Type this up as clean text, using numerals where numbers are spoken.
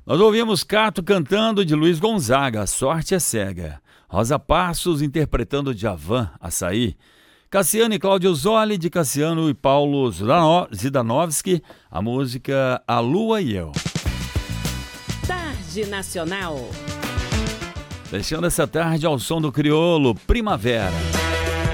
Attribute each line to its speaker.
Speaker 1: Nós ouvimos Cato cantando de Luiz Gonzaga, A Sorte é Cega. Rosa Passos interpretando Djavan, Açaí. Cassiano e Cláudio Zoli, de Cassiano e Paulo Zidanovski, a música A Lua e Eu.
Speaker 2: Tarde Nacional.
Speaker 1: Fechando essa tarde ao som do crioulo Primavera.